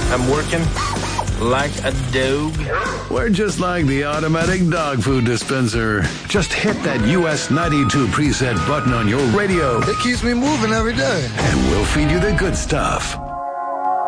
I'm working like a dog. We're just like the automatic dog food dispenser. Just hit that US 92 preset button on your radio. It keeps me moving every day. And we'll feed you the good stuff.